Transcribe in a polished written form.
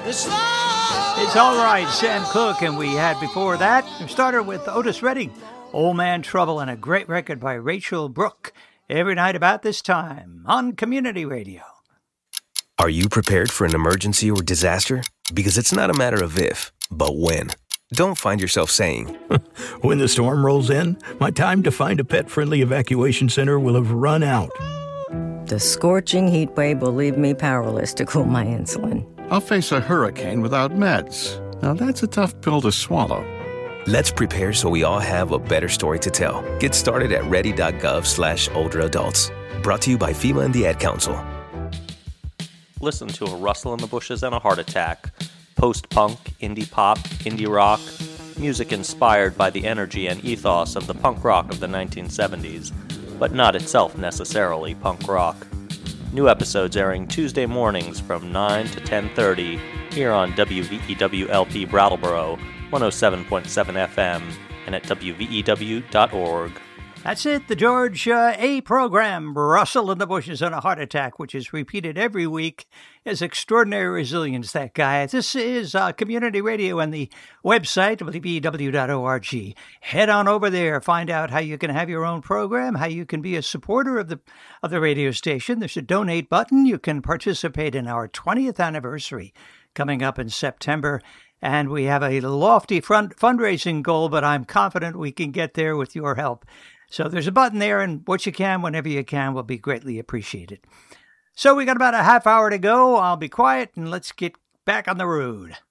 It's all right, Sam Cooke, and we had before that, we started with Otis Redding, Old Man Trouble, and a great record by Rachel Brooke, every night about this time on Community Radio. Are you prepared for an emergency or disaster? Because it's not a matter of if, but when. Don't find yourself saying, when the storm rolls in, my time to find a pet-friendly evacuation center will have run out. The scorching heat wave will leave me powerless to cool my insulin. I'll face a hurricane without meds. Now that's a tough pill to swallow. Let's prepare so we all have a better story to tell. Get started at ready.gov/older adults. Brought to you by FEMA and the Ad Council. Listen to A Rustle in the Bushes and a Heart Attack. Post-punk, indie pop, indie rock. Music inspired by the energy and ethos of the punk rock of the 1970s, but not itself necessarily punk rock. New episodes airing Tuesday mornings from 9 to 10:30 here on WVEW-LP Brattleboro, 107.7 FM, and at WVEW.org. That's it, the George A. program, Rustle in the Bushes and a Heart Attack, which is repeated every week. Is extraordinary resilience, that guy. This is Community Radio and the website, WVEW.org. Head on over there, find out how you can have your own program, how you can be a supporter of the radio station. There's a donate button. You can participate in our 20th anniversary coming up in September. And we have a lofty fundraising goal, but I'm confident we can get there with your help. So there's a button there, and what you can, whenever you can, will be greatly appreciated. So we got about a half hour to go. I'll be quiet, and let's get back on the road.